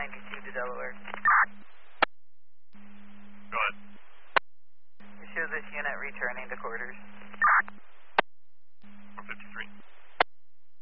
92 to Delaware. Go ahead. We show this unit returning to quarters.